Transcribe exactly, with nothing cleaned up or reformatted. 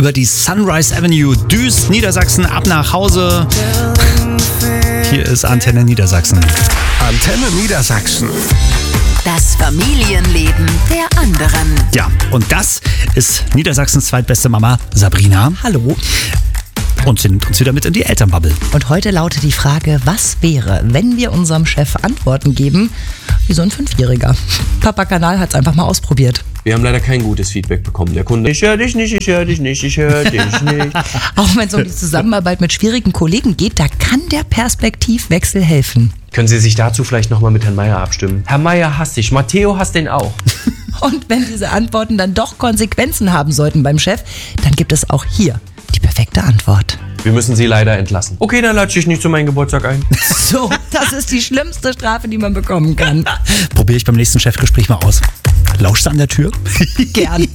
über die Sunrise Avenue düst Niedersachsen ab nach Hause. Hier ist Antenne Niedersachsen. Antenne Niedersachsen. Das Familienleben der anderen. Ja, und das ist Niedersachsens zweitbeste Mama, Sabrina. Hallo. Und sie nimmt uns wieder mit in die Elternbubble. Und heute lautet die Frage, was wäre, wenn wir unserem Chef Antworten geben, wie so ein Fünfjähriger? Papa Kanal hat es einfach mal ausprobiert. Wir haben leider kein gutes Feedback bekommen. Der Kunde, ich höre dich nicht, ich höre dich nicht, ich höre dich nicht. Auch wenn es um die Zusammenarbeit mit schwierigen Kollegen geht, da kann der Perspektivwechsel helfen. Können Sie sich dazu vielleicht nochmal mit Herrn Meier abstimmen? Herr Meier hasst dich, Matteo hasst den auch. Und wenn diese Antworten dann doch Konsequenzen haben sollten beim Chef, dann gibt es auch hier die perfekte Antwort. Wir müssen Sie leider entlassen. Okay, dann latsche ich nicht zu meinem Geburtstag ein. So, das ist die schlimmste Strafe, die man bekommen kann. Probiere ich beim nächsten Chefgespräch mal aus. Lauscht du an der Tür? Gern.